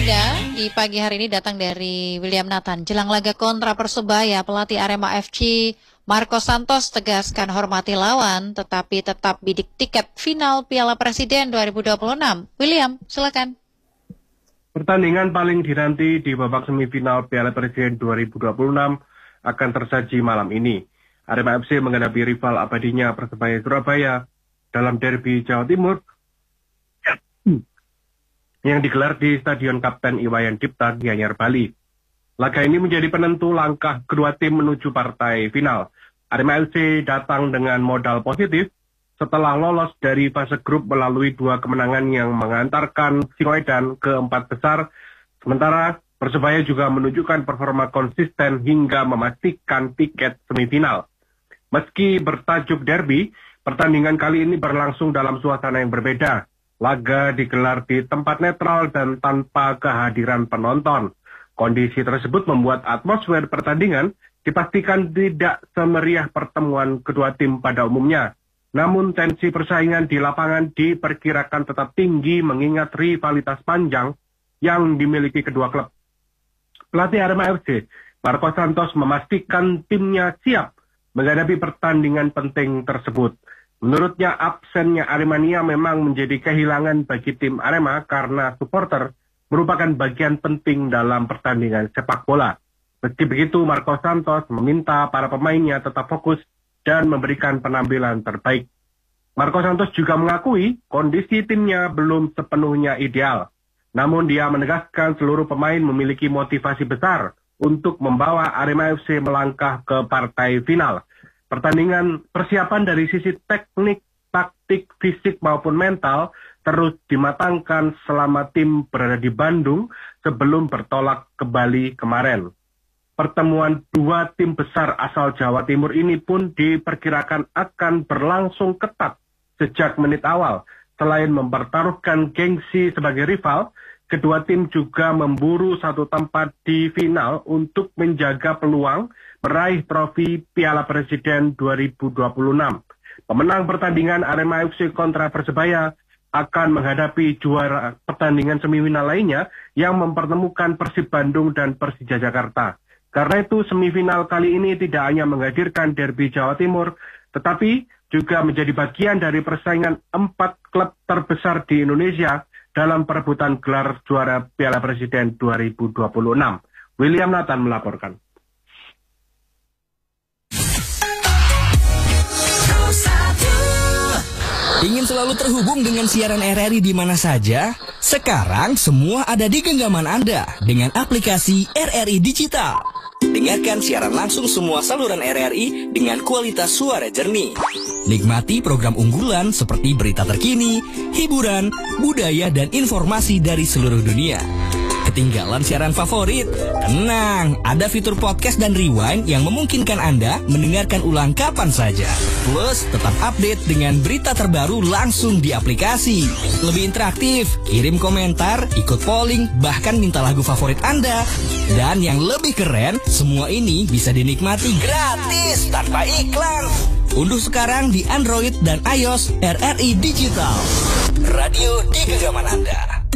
Anda di pagi hari ini datang dari William Nathan. Jelang laga kontra Persebaya, pelatih Arema FC Marco Santos tegaskan hormati lawan, tetapi tetap bidik tiket final Piala Presiden 2026. William, silakan. Pertandingan paling dinanti di babak semifinal Piala Presiden 2026 akan tersaji malam ini. Arema FC menghadapi rival abadinya Persebaya Surabaya dalam derby Jawa Timur yang digelar di Stadion Kapten Iwayan Dipta, Gianyar, Bali. Laga ini menjadi penentu langkah kedua tim menuju partai final. Arema FC datang dengan modal positif setelah lolos dari fase grup melalui 2 kemenangan yang mengantarkan Singoedan ke 4 besar, sementara Persebaya juga menunjukkan performa konsisten hingga memastikan tiket semifinal. Meski bertajuk derby, pertandingan kali ini berlangsung dalam suasana yang berbeda. Laga digelar di tempat netral dan tanpa kehadiran penonton. Kondisi tersebut membuat atmosfer pertandingan dipastikan tidak semeriah pertemuan kedua tim pada umumnya. Namun tensi persaingan di lapangan diperkirakan tetap tinggi mengingat rivalitas panjang yang dimiliki kedua klub. Pelatih Arema FC, Marco Santos, memastikan timnya siap menghadapi pertandingan penting tersebut. Menurutnya, absennya Aremania memang menjadi kehilangan bagi tim Arema karena supporter merupakan bagian penting dalam pertandingan sepak bola. Meski begitu, Marco Santos meminta para pemainnya tetap fokus dan memberikan penampilan terbaik. Marco Santos juga mengakui kondisi timnya belum sepenuhnya ideal. Namun dia menegaskan seluruh pemain memiliki motivasi besar untuk membawa Arema FC melangkah ke partai final. Pertandingan persiapan dari sisi teknik, taktik, fisik maupun mental terus dimatangkan selama tim berada di Bandung sebelum bertolak ke Bali kemarin. Pertemuan 2 tim besar asal Jawa Timur ini pun diperkirakan akan berlangsung ketat sejak menit awal. Selain mempertaruhkan gengsi sebagai rival, kedua tim juga memburu satu tempat di final untuk menjaga peluang meraih trofi Piala Presiden 2026. Pemenang pertandingan Arema FC kontra Persebaya akan menghadapi juara pertandingan semifinal lainnya yang mempertemukan Persib Bandung dan Persija Jakarta. Karena itu semifinal kali ini tidak hanya menghadirkan derby Jawa Timur, tetapi juga menjadi bagian dari persaingan 4 klub terbesar di Indonesia dalam perebutan gelar juara Piala Presiden 2026. William Nathan melaporkan. Ingin selalu terhubung dengan siaran RRI di mana saja? Sekarang semua ada di genggaman Anda dengan aplikasi RRI Digital. Dengarkan siaran langsung semua saluran RRI dengan kualitas suara jernih. Nikmati program unggulan seperti berita terkini, hiburan, budaya, dan informasi dari seluruh dunia. Ketinggalan siaran favorit? Tenang, ada fitur podcast dan rewind yang memungkinkan Anda mendengarkan ulang kapan saja. Plus, tetap update dengan berita terbaru langsung di aplikasi. Lebih interaktif, kirim komentar, ikut polling, bahkan minta lagu favorit Anda. Dan yang lebih keren, semua ini bisa dinikmati gratis tanpa iklan. Unduh sekarang di Android dan iOS RRI Digital. Radio di genggaman Anda.